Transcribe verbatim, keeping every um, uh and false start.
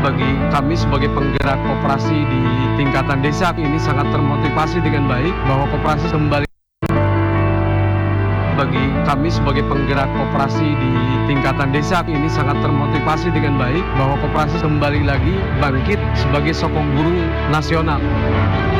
Bagi kami sebagai penggerak koperasi di tingkatan desa ini sangat termotivasi dengan baik bahwa koperasi kembali bagi kami sebagai penggerak koperasi di tingkatan desa ini sangat termotivasi dengan baik bahwa koperasi kembali lagi bangkit sebagai sokong buruh nasional.